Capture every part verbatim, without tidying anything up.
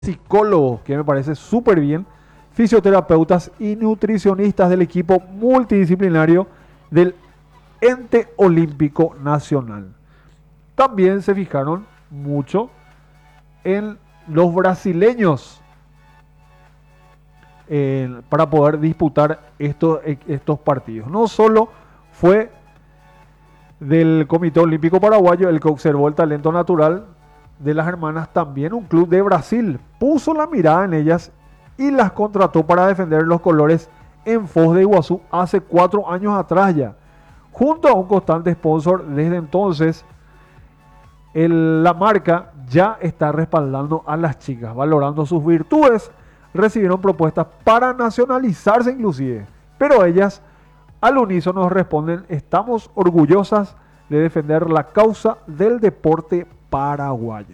psicólogos, que me parece súper bien, fisioterapeutas y nutricionistas del equipo multidisciplinario del Ente Olímpico Nacional. También se fijaron mucho en los brasileños eh, para poder disputar estos, estos partidos. No solo fue del Comité Olímpico Paraguayo el que observó el talento natural de las hermanas, también un club de Brasil puso la mirada en ellas y las contrató para defender los colores en Foz de Iguazú hace cuatro años atrás ya. Junto a un constante sponsor desde entonces, el, la marca ya está respaldando a las chicas, valorando sus virtudes. Recibieron propuestas para nacionalizarse inclusive, pero ellas al unísono responden: estamos orgullosas de defender la causa del deporte paraguayo.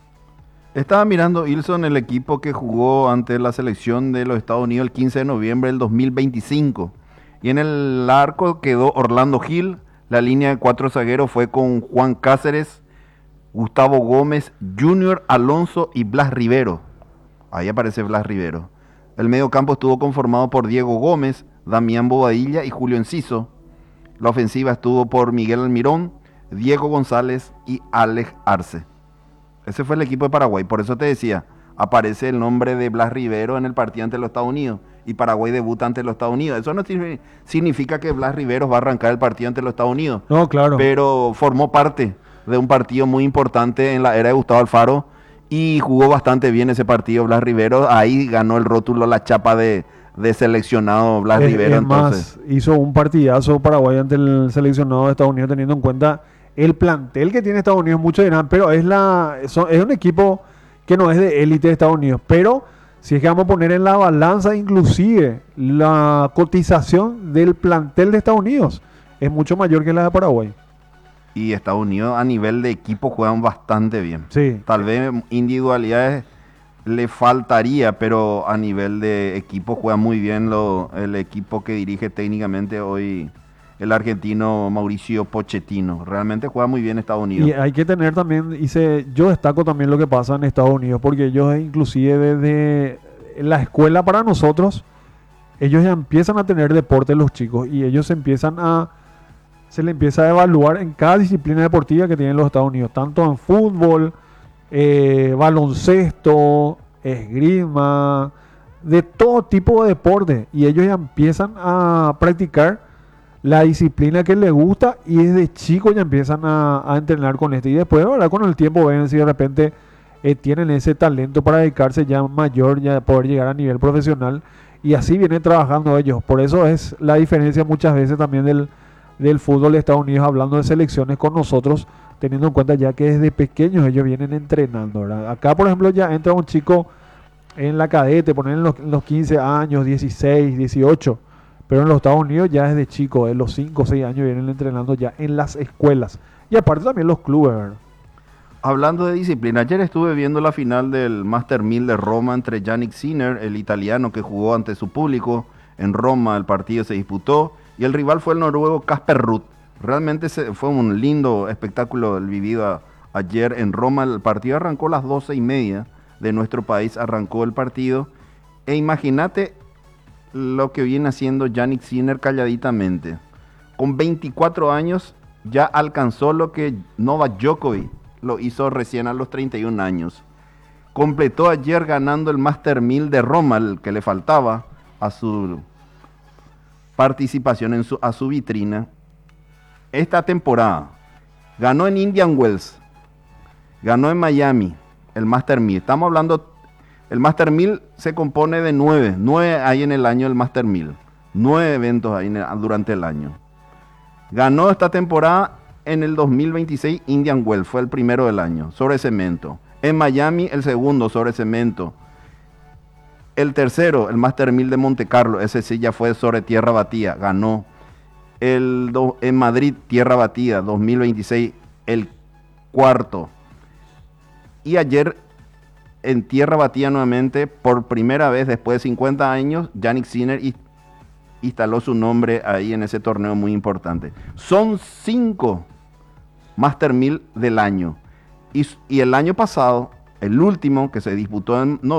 Estaba mirando Ilson, el equipo que jugó ante la selección de los Estados Unidos el quince de noviembre del dos mil veinticinco. Y en el arco quedó Orlando Gil. La línea de cuatro zagueros fue con Juan Cáceres, Gustavo Gómez, Junior Alonso y Blas Rivero. Ahí aparece Blas Rivero. El medio campo estuvo conformado por Diego Gómez, Damián Bobadilla y Julio Enciso. La ofensiva estuvo por Miguel Almirón, Diego González y Alex Arce. Ese fue el equipo de Paraguay. Por eso te decía, aparece el nombre de Blas Rivero en el partido ante los Estados Unidos y Paraguay debuta ante los Estados Unidos. Eso no significa que Blas Rivero va a arrancar el partido ante los Estados Unidos. No, claro. Pero formó parte de un partido muy importante en la era de Gustavo Alfaro y jugó bastante bien ese partido Blas Rivero. Ahí ganó el rótulo, la chapa de, de seleccionado Blas es, Rivero. Es entonces. Más, hizo un partidazo Paraguay ante el seleccionado de Estados Unidos, teniendo en cuenta el plantel que tiene Estados Unidos. Muchos dirán, pero es, la, son, es un equipo que no es de élite de Estados Unidos. Pero si es que vamos a poner en la balanza inclusive la cotización del plantel de Estados Unidos, es mucho mayor que la de Paraguay. Y Estados Unidos a nivel de equipo juegan bastante bien. Sí. Tal vez individualidades le faltaría, pero a nivel de equipo juega muy bien lo, el equipo que dirige técnicamente hoy el argentino Mauricio Pochettino. Realmente juega muy bien Estados Unidos. Y hay que tener también, hice, yo destaco también lo que pasa en Estados Unidos, porque ellos inclusive desde la escuela para nosotros, ellos ya empiezan a tener deporte los chicos y ellos empiezan a se le empieza a evaluar en cada disciplina deportiva que tienen los Estados Unidos, tanto en fútbol, eh, baloncesto, esgrima, de todo tipo de deporte, y ellos ya empiezan a practicar la disciplina que les gusta y desde chicos ya empiezan a, a entrenar con esto, y después, ¿verdad?, con el tiempo ven si de repente eh, tienen ese talento para dedicarse ya mayor, ya poder llegar a nivel profesional, y así vienen trabajando ellos. Por eso es la diferencia muchas veces también del del fútbol de Estados Unidos, hablando de selecciones con nosotros, teniendo en cuenta ya que desde pequeños ellos vienen entrenando, ¿verdad? Acá, por ejemplo, ya entra un chico en la cadete, poner en los, en los quince años, dieciséis, dieciocho, pero en los Estados Unidos ya desde chico, en los cinco o seis años vienen entrenando ya en las escuelas. Y aparte también los clubes, ¿verdad? Hablando de disciplina, ayer estuve viendo la final del Master mil de Roma entre Yannick Sinner, el italiano que jugó ante su público en Roma. El partido se disputó y el rival fue el noruego Casper Ruud. Realmente se, fue un lindo espectáculo el vivido a, ayer en Roma. El partido arrancó a las doce y media de nuestro país, arrancó el partido. E imagínate lo que viene haciendo Yannick Sinner calladitamente. Con veinticuatro años ya alcanzó lo que Novak Djokovic lo hizo recién a los treinta y un años. Completó ayer ganando el Master mil de Roma, el que le faltaba a su participación en su, a su vitrina. Esta temporada ganó en Indian Wells, ganó en Miami el Master mil. Estamos hablando, el Master mil se compone de nueve, nueve hay en el año del Master mil, nueve eventos hay en el, durante el año. Ganó esta temporada en el dos mil veintiséis Indian Wells, fue el primero del año, sobre cemento. En Miami el segundo sobre cemento. El tercero, el Master mil de Monte Carlo, ese sí ya fue sobre tierra batida, ganó. El do, en Madrid, tierra batida, dos mil veintiséis, el cuarto. Y ayer, en tierra batida nuevamente, por primera vez después de cincuenta años, Yannick Sinner instaló su nombre ahí en ese torneo muy importante. Son cinco Master mil del año. Y, y el año pasado el último que se disputó en